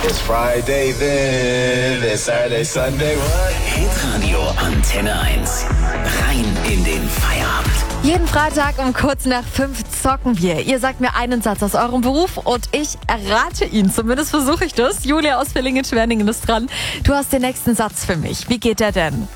It's Friday then, it's Saturday, Sunday, what? Hitradio Antenne 1. Rein in den Feierabend. Jeden Freitag um kurz nach 5 zocken wir. Ihr sagt mir einen Satz aus eurem Beruf und ich errate ihn. Zumindest versuche ich das. Julia aus Villingen-Schwenningen ist dran. Du hast den nächsten Satz für mich. Wie geht der denn?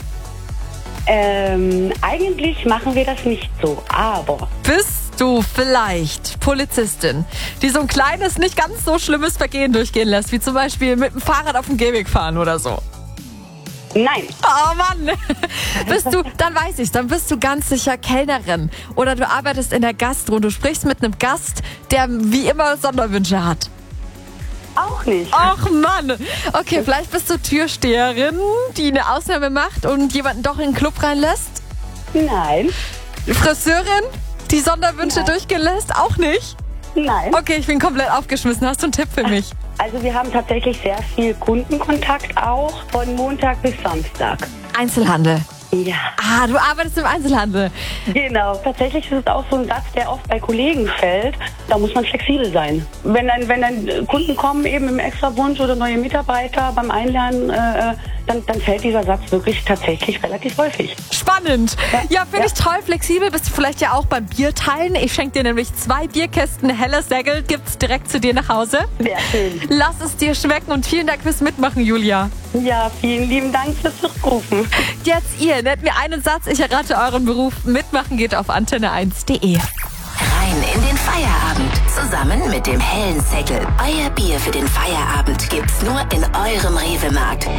Eigentlich machen wir das nicht so, aber... Bist du vielleicht Polizistin, die so ein kleines, nicht ganz so schlimmes Vergehen durchgehen lässt, wie zum Beispiel mit dem Fahrrad auf dem Gehweg fahren oder so? Nein. Oh Mann! Dann weiß ich's, dann bist du ganz sicher Kellnerin. Oder du arbeitest in der Gastro und du sprichst mit einem Gast, der wie immer Sonderwünsche hat. Auch nicht. Ach Mann! Okay, vielleicht bist du Türsteherin, die eine Ausnahme macht und jemanden doch in den Club reinlässt? Nein. Friseurin, die Sonderwünsche durchgehen lässt? Auch nicht? Nein. Okay, ich bin komplett aufgeschmissen. Hast du einen Tipp für mich? Also wir haben tatsächlich sehr viel Kundenkontakt auch, von Montag bis Samstag. Einzelhandel. Ja. Ah, du arbeitest im Einzelhandel. Genau, tatsächlich ist es auch so ein Satz, der oft bei Kollegen fällt. Da muss man flexibel sein. Wenn dann Kunden kommen eben im Extrawunsch oder neue Mitarbeiter beim Einlernen, dann fällt dieser Satz wirklich tatsächlich relativ häufig. Spannend. Ja, finde ich toll. Flexibel bist du vielleicht ja auch beim Bierteilen. Ich schenke dir nämlich 2 Bierkästen Helles Segel. Gibt's direkt zu dir nach Hause. Sehr schön. Lass es dir schmecken und vielen Dank fürs Mitmachen, Julia. Ja, vielen lieben Dank fürs Zurückrufen. Jetzt ihr, nennt mir einen Satz, ich errate euren Beruf. Mitmachen geht auf antenne1.de. Rein in den Feierabend. Zusammen mit dem hellen Segel. Euer Bier für den Feierabend gibt's nur in eurem Rewe-Markt.